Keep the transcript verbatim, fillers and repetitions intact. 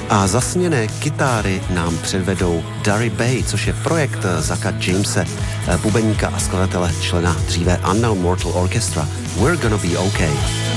A zasněné kytáry nám předvedou Dari Bay, což je projekt Zacka Jamese, bubeníka a skladatele člena dříve Unknown Mortal Orchestra. We're Gonna Be Okay.